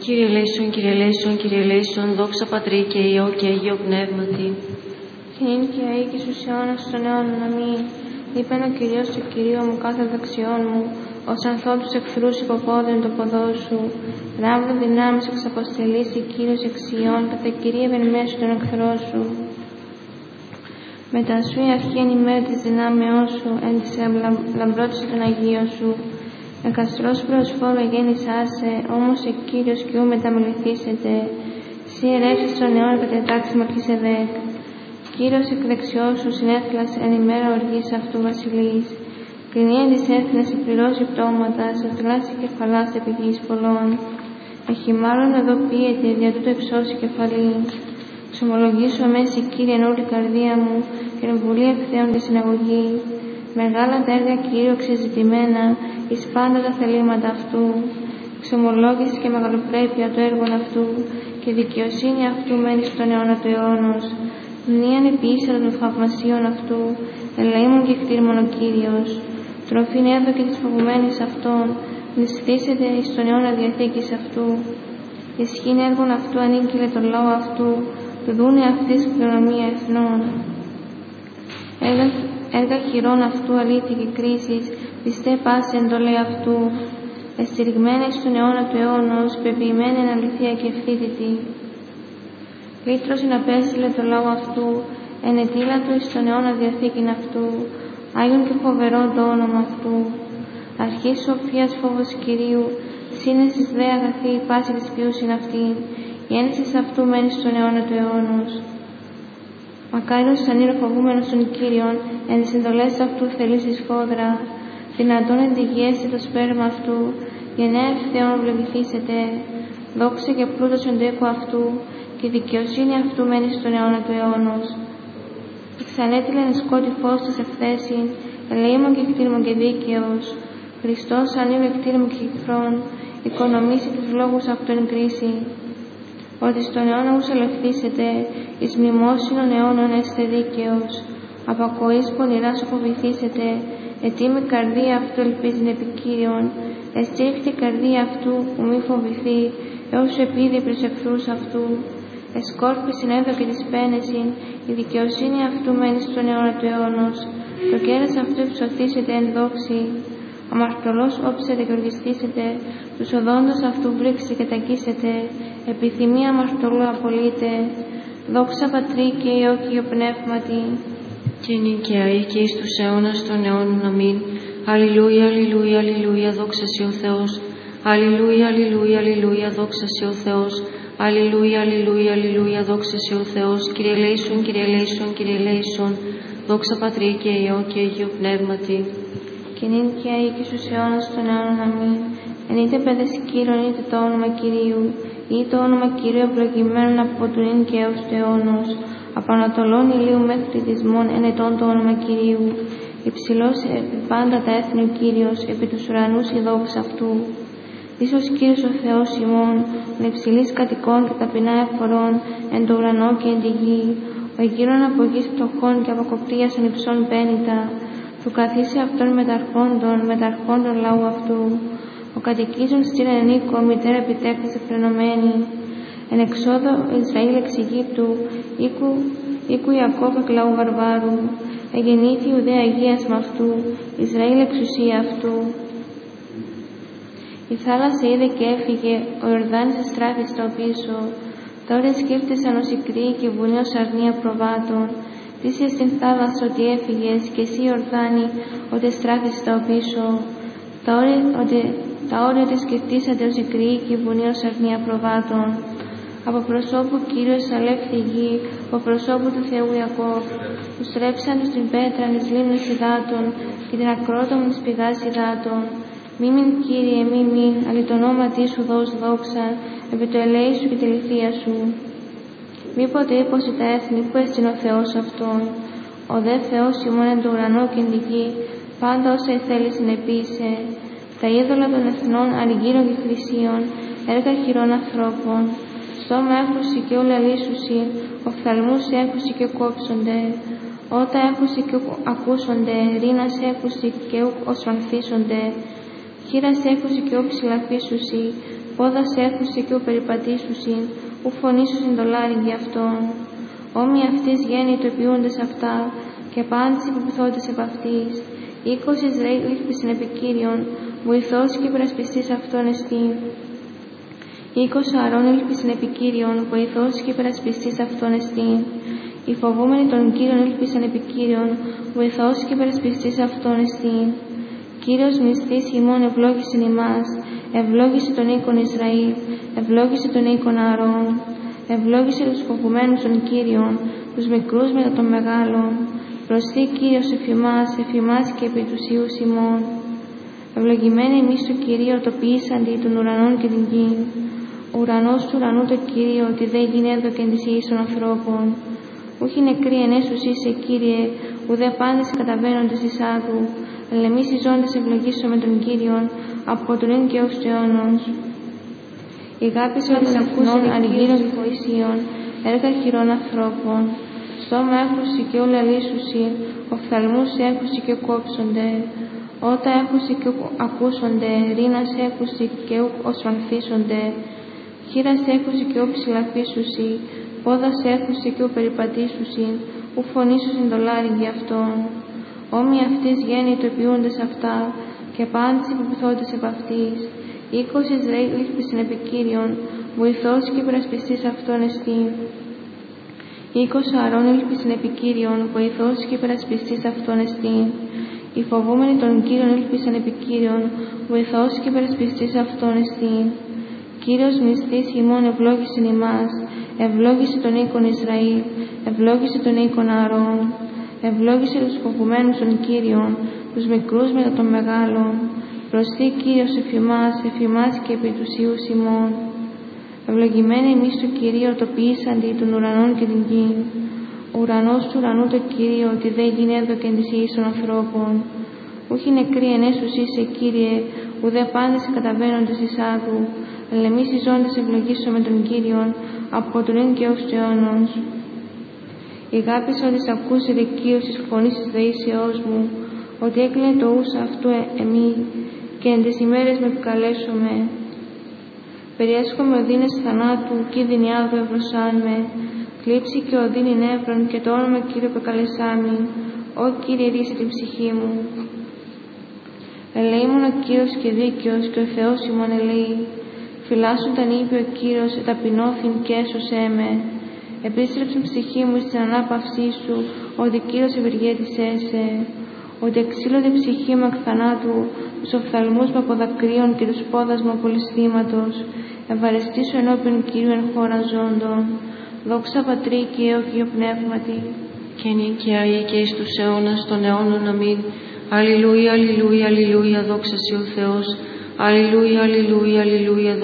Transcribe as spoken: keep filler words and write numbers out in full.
Κύριε ελέησον, Κύριε ελέησον, Κύριε ελέησον, δόξα Πατρί και Υιό και Αγίο Πνεύματι. Νυν και αεί και στους αιώνας των αιώνων, αμήν. Είπεν ο Κυρίος του Κυρίου μου κάθε δεξιόν μου, ως ανθώ τους εχθρούς υποπόδιν το ποδό σου. Ράβδο δυνάμεις εξαποστελήσει Κύριος εξιών, κατακυρίευεν μέσω των εχθρών σου. Μετά σου η αρχή εν ημέρα της δυνάμεώς σου, εν της λαμπρότης των Αγίων σου. Εκαστρός προσφόρου γέννησάσε, όμως ο Κύριος κι ου μεταμεληθήσετε. Σύ ερεύσεις των αιών κατετάξει Μελχισεδέκ. Κύριος εκ δεξιός σου συνέθλας εν ημέρα οργής αυτού βασιλείς. Κλινία της έθνας εκπληρώσει πτώματα, σε θλάσει κεφαλάς επί γης πολλών. Εχημάρων εδώ πίεται, δια τούτο υψώσει κεφαλή. Ξομολογήσω μέση Κύριε εν όλη καρδία μου, και εν βουλή ευθέων τη συναγωγή. Μεγάλα τα έργα Κύριου ξεζητημένα, εις πάντα τα θελήματα αυτού. Ξομολόγησης και μεγαλοπρέπεια το έργον αυτού, και δικαιοσύνη αυτού μένει στον αιώνα του αιώνος. Μνήαν επίησερα των θαυμασίων αυτού, ελεήμων και κτήρμων ο Κύριος. Τροφήν έδωκε της φοβουμένης αυτών, νηστήσεται εις τον αιώνα διαθήκης αυτού. Ισχύν έργων αυτού ανήκειλε τον λαό αυτού, του δούνε αυτής κληρονομία εθνών. Έργα, έργα χειρών αυτού αλήθεια και κρίσης, πιστέ πάση εντολέ αυτού. Εστηριγμένα εις τον αιώνα του αιώνος, πεποιημένη εν αλήθεια και ευθύτητη. Λύτρωσιν απέστειλε το λαό αυτού, ενετήλατο εις τον αιώνα διαθήκην αυτού, Άγιον και φοβερό το όνομα αυτού. Αρχής σοφίας φόβος Κυρίου, σύνεσης δε αγαθή πάση της ποιούσιν αυτήν, η ένεσης αυτού μένει στον αιώνα του αιώνος. Μακάριος ανήρω φοβούμενος των Κύριων, εν τις εντολές αυτού θελής εις φόδρα, δυνατόν εντυγιέσει το σπέρμα αυτού, γενναία ευθέων βλεβηθήσετε, δόξα και πλούτος εντέκου αυτού, και η δικαιοσύνη αυτού μένει στον αιώνα του αιώνος. Εξανέτειλεν σκότη φως της ευθέσιν, ελεήμων και κτήρμων και δίκαιος. Χριστός ανήλω εκτήρμων και εχθρών, οικονομήσει τους λόγους αυτού εν κρίση. Ότι στον αιώνα ους ελευθύσετε, εις μνημόσυνον αιώνων έστε δίκαιος. Απακοής πονηρά σου φοβηθήσετε, ετοίμη καρδία αυτού ελπίζειν επί Κύριον. Εστήριχτη καρδία αυτού που μη φοβηθεί, έως σου επίδει προς εχθρούς αυτού. Εσκόρπισιν έδωκε της πένεσιν, η δικαιοσύνη αυτού μένει στον αιώνα του αιώνος. Το κέρας αυτού εξωθήσετε εν δόξη. Αμαρτωλός όψετε και οργιστήσετε, τους οδόντος αυτού βρήξει και τακίσετε, επιθυμία αμαρτωλού απολύτε. Δόξα Πατρί και Υιό και Υιό Πνεύματι. Και νυν και αεί και εις τους αιώνας των αιώνων, αμήν. Αλληλούια, αλληλούια, αλληλούια, δόξα σοι ο Θεός. Αλληλούια, αλληλούια, αλληλούια, δόξα σοι ο Θεός. Αλληλούια, αλληλούια, αλληλούια, δόξα σοι ο Θεός. Κύριε ελέησον, Κύριε ελέησον, Κύριε ελέησον, δόξα Πατρί και Υιό και Αγίο Πνεύματι. Και νυν και αεί και στους αιώνας των αιώνων, αμήν. Εν είτε παιδες Κύριον, είτε το όνομα Κυρίου, ή το όνομα Κυρίου ευλογημένον από του νυν και έως του αιώνος. Από ανατολών ηλίου μέχρι κριτισμών εν ετών το όνομα Κυρίου. Υψηλός επί πάντα τα έθνη ο Κύριος, επί τους ουρανούς η δόξα αυτού. Ίσως Κύριος ο Θεός ημών, ο υψηλής κατοικών και ταπεινά εφορών, εν το ουρανό και εν τη γη, ο γύρων από γης πτωχών και από κοπτίας εν υψών πένητα, του καθίσει αυτών μεταρχόντων, μεταρχόντων λαού αυτού. Ο κατοικίζων στην ενίκο, μητέρα επιτέκτης εφρενωμένη, εν εξόδο Ισραήλ εξ Αιγύπτου, οίκου, οίκου Ιακώβ εκ λαού βαρβάρου, εγεννήθη Ιουδαία Αγίας μ' αυτού, Ισραήλ εξουσία αυτού. Η θάλασσα είδε και έφυγε, ο Ιορδάνης εστράφη στο πίσω. Τώρα σκέφτησαν ως ικροί και βουνή ως αρνία προβάτων. Τι είσαι στην θάλασσα ότι έφυγες, και εσύ Ιορδάνη ότι εστράφη στο πίσω. Τα όρια, ότι, τα όρια ότι σκεφτήσατε ως ικροί και βουνή ως αρνία προβάτων. Από προσώπου Κύριος αλεύθη γη, από προσώπου του Θεού Ιακώβ. Του στρέψαν στην πέτρα της λίμνης υδάτων και την ακρότομη της πηγάς υδάτων. Μη μην Κύριε, μη μην, αλλη το ονόματί σου δώσ' δόξα, επί το ελέη σου και τη λυθία σου. Μήποτε είπωση τα έθνη, που έστειν ο Θεός αυτόν. Ο δε Θεός ημών εν το ουρανό και εν τη γη, πάντα όσα ηθέλει συνεπίησε. Τα είδωλα των εθνών αργύρων και χρυσίων, έργα χειρών ανθρώπων. Στόμα έχουσι και όλα λύσουσι, οφθαλμούς έχουσι και κόψονται. Ότα έχουσι και ακούσονται, ρήνας έχουσι και οσφανθήσονται. Χείρας έχουσι και όψιλαφίσουσι, πόδα έρχουσε και ο περιπατήσουσιν, ου φωνήσουσιν το λάρυγγι αυτών. Όμοι αυτής γέννητο επιούντες αυτά, και πάντες υποπιθόντες επ' αυτής. Οίκος Ισραήλ ήλπισιν επί Κύριον, βοηθός και υπερασπιστής αυτών εστίν. Οίκος Ααρών ήλπισιν επί Κύριον, βοηθός και υπερασπιστής αυτών εστίν. Οι φοβούμενοι των Κύριων ήλπισαν επί Κύριον, βοηθός και υπερασπιστής αυτών εστίν. Κύριος μνηστής ημών ευλόγησιν ημάς, ευλόγησε τον οίκον Ισραήλ, ευλόγησε τον οίκον Ααρών. Ευλόγησε τους φοβουμένους των Κύριων, τους μικρούς μετά των μεγάλων. Προσθεί Κύριος εφημάς, εφημάς και επί τους ιούς ημών. Ευλογημένοι εμείς του Κυρίου το ποιήσαντι των ουρανών και την γην. Ο ουρανός του ουρανού το Κύριο, τη δε γην έδωκεν της ιής των ανθρώπων. Ούχι νεκροί ενέσους είσαι, Κύριε, ουδέ πάντες καταβαίνοντες εις άδου, αλλά εμείς οι ζώντες ευλογήσουμε τον Κύριον, από το νυν και ως του αιώνος. Η αγάπη των εθνών αργύρων βοησίων, έργα χειρών ανθρώπων. Στόμα έχουσι και όλα λύσουσι, οφθαλμούς έχουσι και κόψονται. Ότα έχουσι και ακούσονται, ρήνας έχουσι και οσφανθήσονται. Χείρας έχουσι και ου ψηλαφίσουσι, πόδας έχουσι και ου περιπατήσουσι, ου φωνήσουσιν το λάρυγγι αυτών. Όμοι αυτής γέννητο επιούντες αυτά, και πάντες υποπιθόντες επ' αυτής. Οίκος Ισραήλ ήλπισιν επί Κύριον, βοηθός και υπερασπιστής αυτών εστίν. Οίκος Ααρών ήλπισιν επί Κύριον, βοηθός και υπερασπιστής αυτών εστίν. Οι φοβούμενοι των Κύριων ήλπισαν επί Κύριον, βοηθός και υπερασπιστής αυτών εστίν. Κύριος μνηστής ημών ευλόγησιν ημάς, ευλόγησε τον οίκον Ισραήλ, ευλόγησε τον οίκον Ααρών. Ευλόγησε τους φοβουμένους των Κύριων, τους μικρούς μετά των μεγάλων. Προσθεί Κύριος εφημάς, εφημάς και επί τους ιούς ημών. Ευλογημένοι εμείς του Κυρίου το ποιήσαντι των ουρανών και την γην. Ο ουρανός του ουρανού το Κύριο, τη δε γην έδωκεν της ιής των ανθρώπων. Ούχι νεκροί ενέσους είσαι, Κύριε, ουδέ πάντες καταβαίνοντες εις άδου, αλλά εμείς οι ζώντες ευλογήσουμε τον Κύριον, από το νυν και ως του αιώνος. Η αγάπη σου ότι ακούσετε Κύριος της φωνής της δεήσεώς μου, ότι έκλεινε το ούς αυτού ε, εμεί, και εν τες ημέρες με επικαλέσομαι. Περιέσχομαι οδύνες θανάτου, κίνδυνη άδου ευρωσάν με, κλείψη και οδύνη νεύρων, και το όνομα Κύριο επικαλεσάμι. Ω Κύριε, ρίσε την ψυχή μου. Ελεήμων ο Κύριος και δίκαιος, και ο Θεός ημών ελεεί. Φυλάσσουν τα νύπη ο Κύριος, εταπεινώθην και έσωσέ με. Επίστρεψε ψυχή μου στην ανάπαυσή σου, ότι Κύριος ευεργέτησέ σε. Ότι εξήλωτη ψυχή μου εκ θανάτου, τους οφθαλμούς μου από δακρύων και τους πόδας μου από ληστήματος. Ευαρεστήσω ενώπιον Κύριου εν χώρα ζώντων. Δόξα Πατρί και Υιό και Υιό Πνεύματι. Και νίκαια ή και εις τους αιώνας των αιώνων αμήν. Αλληλούια, αλληλούια, αλληλούια, δόξα σοι ο Θεός. Αλληλούια, αλληλούια, αλληλούια.